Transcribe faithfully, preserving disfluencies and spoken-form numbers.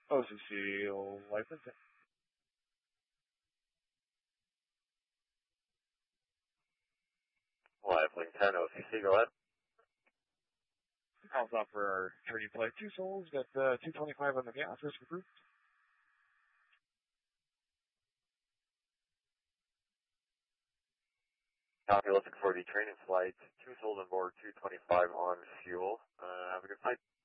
O C C license. Live Link ten, O C C, go ahead. Calls out for our thirty flight two souls, got uh, two twenty-five on the gas, risk approved. Copy, looking for the training flight, two souls on board, two twenty-five on fuel. Uh, have a good flight.